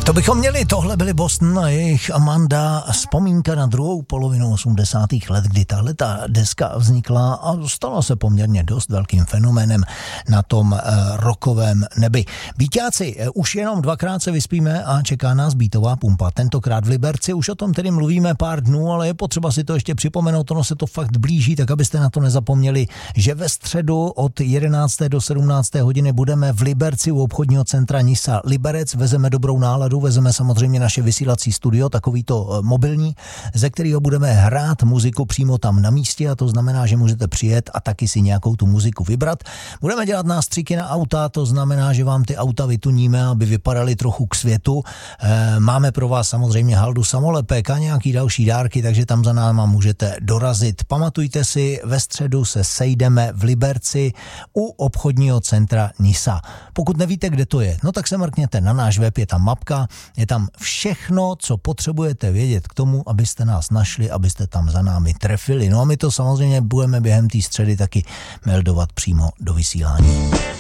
To bychom měli, tohle byli Boston a jejich Amanda, vzpomínka na druhou polovinu 80. let, kdy tahle deska vznikla a stala se poměrně dost velkým fenoménem na tom rockovém nebi. Bíťáci, už jenom dvakrát se vyspíme a čeká nás beatová pumpa. Tentokrát v Liberci, už o tom tedy mluvíme pár dnů, ale je potřeba si to ještě připomenout, ono se to fakt blíží, tak abyste na to nezapomněli, že ve středu od 11. do 17. hodiny budeme v Liberci u obchodního centra Nisa Liberec, vezeme dobrou náladu, vezeme samozřejmě naše vysílací studio, takový to mobilní, ze kterého budeme hrát muziku přímo tam na místě, a to znamená, že můžete přijet a taky si nějakou tu muziku vybrat. Budeme dělat nástřiky na auta, to znamená, že vám ty auta vytuníme, aby vypadaly trochu k světu. Máme pro vás samozřejmě haldu samolepek a nějaký další dárky, takže tam za náma můžete dorazit. Pamatujte si, ve středu se sejdeme v Liberci u obchodního centra Nisa. Pokud nevíte, kde to je, no tak se mrkněte na náš web, je tam mapka, je tam všechno, co potřebujete vědět k tomu, abyste nás našli, abyste tam za námi trefili. No a my to samozřejmě budeme během té středy taky meldovat přímo do vysílání.